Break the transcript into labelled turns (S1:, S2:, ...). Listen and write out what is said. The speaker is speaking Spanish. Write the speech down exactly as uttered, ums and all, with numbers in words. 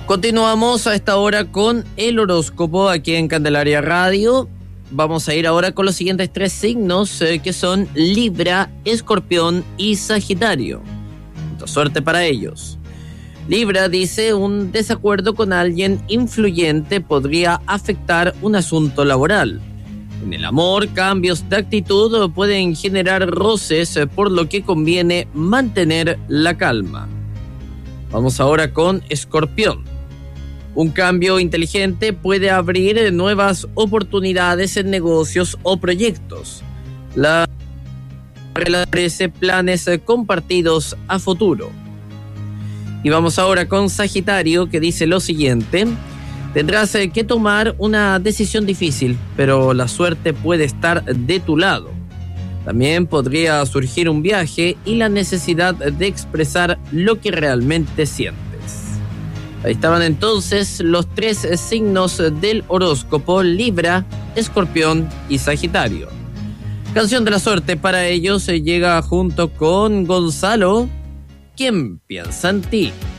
S1: Continuamos a esta hora con el horóscopo aquí en Candelaria Radio. Vamos a ir ahora con los siguientes tres signos eh, que son Libra, Escorpión y Sagitario. Mucha suerte para ellos. Libra dice: un desacuerdo con alguien influyente podría afectar un asunto laboral. En el amor, cambios de actitud pueden generar roces, eh, por lo que conviene mantener la calma. Vamos ahora con Escorpión. Un cambio inteligente puede abrir nuevas oportunidades en negocios o proyectos. La regla ofrece planes compartidos a futuro. Y vamos ahora con Sagitario, que dice lo siguiente: tendrás que tomar una decisión difícil, pero la suerte puede estar de tu lado. También podría surgir un viaje y la necesidad de expresar lo que realmente sientes. Ahí estaban entonces los tres signos del horóscopo: Libra, Escorpión y Sagitario. Canción de la suerte para ellos se llega junto con Gonzalo, ¿Quién piensa en ti?